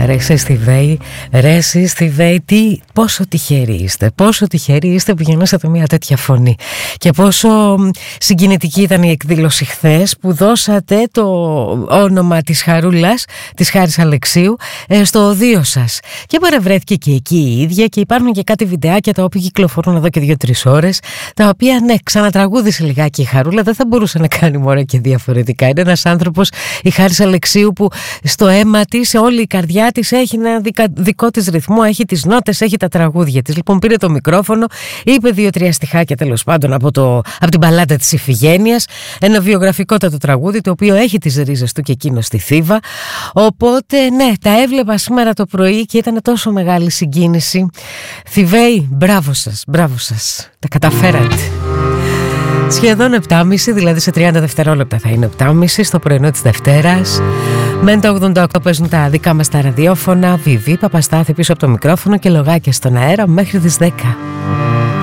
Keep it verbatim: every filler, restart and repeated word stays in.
ρε εσύ Στιβέη, ρε εσύ Στιβέη, τι, πόσο τυχεροί είστε, πόσο τυχεροί είστε που γεννήσατε μια τέτοια φωνή και πόσο συγκινητική ήταν η εκδήλωση χθες που δώσατε το όνομα της Χαρούλας, της Χάρης Αλεξίου, στο οδείο σας και παρευρέθηκε και εκεί η ίδια και υπάρχουν και κάτι βιντεάκια τα οποία κυκλοφορούν εδώ και δύο-τρεις ώρες, τα οποία ναι, ξανατραγούδησε λιγάκι η Χαρούλα, δεν θα μπορούσε να κάνει μωρέ και διαφορετικά. Είναι ένας άνθρωπος, η Χάρης Αλεξίου, που στο αίμα της, σε όλη η καρδιά της έχει ένα δικα, δικό της ρυθμό, έχει τις νότες, έχει τα τραγούδια της. Λοιπόν, πήρε το μικρόφωνο, είπε δύο-τρία στιχάκια τέλος πάντων από, το, από την μπαλάντα της Ιφηγένειας, ένα βιογραφικότατο τραγούδι το οποίο έχει τις ρίζες του και εκείνο στη Θήβα. Οπότε ναι, τα έβλεπα σήμερα το πρωί και ήταν τόσο μεγάλη συγκίνηση. Θηβαίοι, μπράβο σας, μπράβο σας, τα καταφέρατε. Σχεδόν επτά και μισή, δηλαδή σε τριάντα δευτερόλεπτα θα είναι επτά και μισή στο πρωινό της Δευτέρας. Μεν τα ογδόντα οκτώ παίζουν τα δικά μας τα ραδιόφωνα. Βιβί Παπαστάθη πίσω από το μικρόφωνο και λογάκια στον αέρα μέχρι τις δέκα.